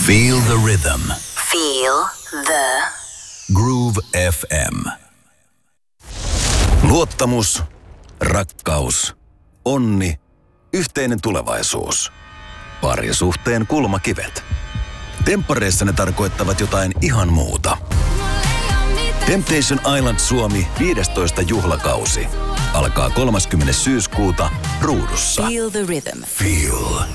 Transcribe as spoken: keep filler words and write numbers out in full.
Feel the rhythm. Feel the Groove F M. Luottamus, rakkaus, onni, yhteinen tulevaisuus. Parisuhteen kulmakivet. Temppareissa ne tarkoittavat jotain ihan muuta. Temptation Island Suomi viidestoista juhlakausi alkaa kolmaskymmenes syyskuuta Ruudussa. Feel the rhythm. Feel